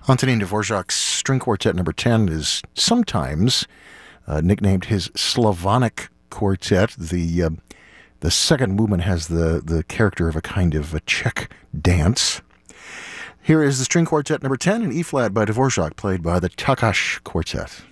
Antonin Dvorak's String Quartet Number 10 is sometimes nicknamed his Slavonic Quartet. The second movement has the character of a kind of a Czech dance. Here is the String Quartet Number 10 in E-flat by Dvorak, played by the Takacs Quartet.